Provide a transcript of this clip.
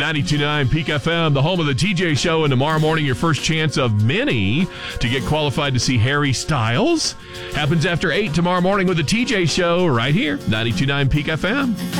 92.9 Peak FM, the home of the TJ Show, and tomorrow morning your first chance of many to get qualified to see Harry Styles. Happens after 8 tomorrow morning with the TJ Show right here, 92.9 Peak FM.